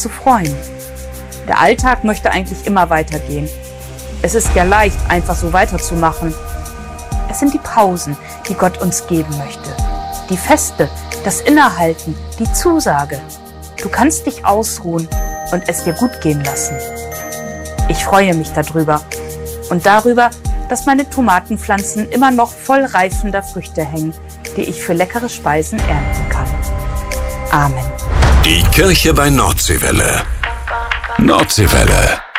zu freuen. Der Alltag möchte eigentlich immer weitergehen. Es ist ja leicht, einfach so weiterzumachen. Es sind die Pausen, die Gott uns geben möchte. Die Feste, das Innehalten, die Zusage. Du kannst dich ausruhen und es dir gut gehen lassen. Ich freue mich darüber und darüber, dass meine Tomatenpflanzen immer noch voll reifender Früchte hängen, die ich für leckere Speisen ernten kann. Amen. Die Kirche bei Nordseewelle. Nordseewelle.